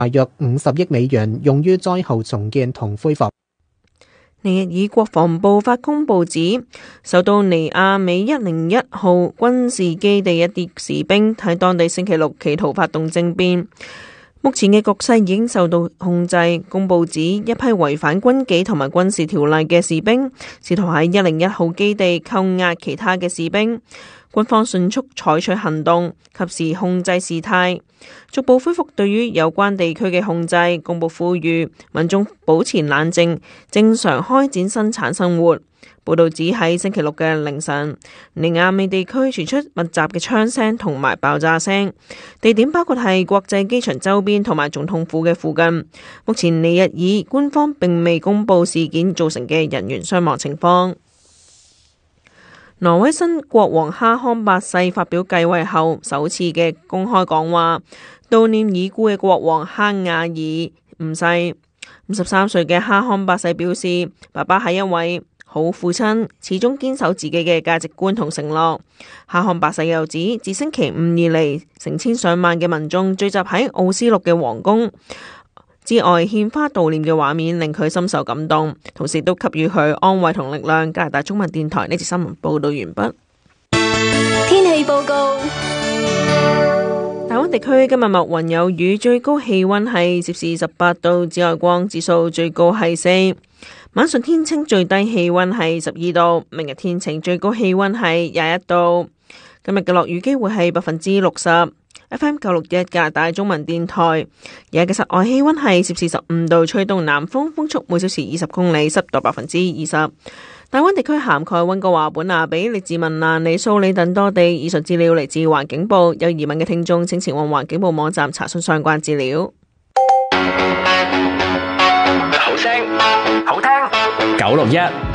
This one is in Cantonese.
大約50億美元用於災後重建同恢復。 尼日爾國防部發公報指，受到尼亞美101號軍事基地一啲士兵喺當地星期六企圖發動政變，目前嘅局勢已經受到控制。公報指，一批違反軍紀同埋軍事條例嘅士兵試圖喺101號基地扣押其他嘅士兵，軍方迅速採取行動，及時控制事態，逐步恢復對於有關地區嘅控制。公佈呼籲民眾保持冷靜，正常開展生產生活。報導指喺星期六嘅凌晨，尼亞美地區傳出密集嘅槍聲同埋爆炸聲，地點包括係國際機場周邊同埋總統府嘅附近。目前尼日爾官方並未公佈事件造成嘅人員傷亡情況。挪威新國王哈康八世發表繼位後首次嘅公開講話，悼念已故嘅國王哈亞爾五世。53歲嘅哈康八世表示，爸爸係一位好父親，始終堅守自己嘅價值觀同承諾。哈康八世又指，自星期五以嚟，成千上萬嘅民眾聚集喺奧斯陸嘅皇宮之外獻花悼念嘅畫面令佢深受感動，同時都給予佢安慰同力量。加拿大中文電台呢節新聞報道完畢。 天氣報告： 大灣地區今日密雲有雨，最高氣溫係攝氏18度，紫外光指數最高係4。晚上天晴，最低氣溫係12度。明日天晴，最高氣溫係21度。今日嘅落雨機會係60%。FM 961加拿大中文電台，而家嘅室外氣溫係攝氏15度，吹東南風，風速每小時20公里，濕度20%。大灣地區涵蓋溫哥華、本拿比、列治文蘭、里蘇里等多地。以上資料嚟自環境部，有疑問嘅聽眾請前往環境部網站查詢相關資料。 好聲好聽961。